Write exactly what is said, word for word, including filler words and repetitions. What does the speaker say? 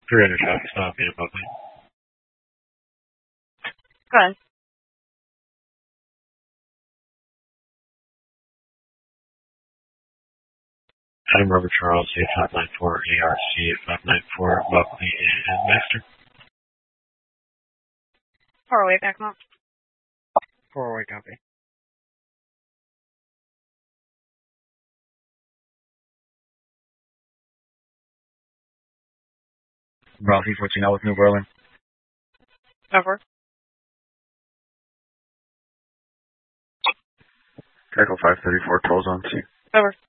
three hundred traffic stop in above me. Go ahead. Adam Robert Charles, A five nine four, A R C five nine four, Buckley, and Master. Four away, back up. Four away, copy. Bravo three fourteen out with New Berlin. Over. Echo five thirty-four, twelve on C. Over.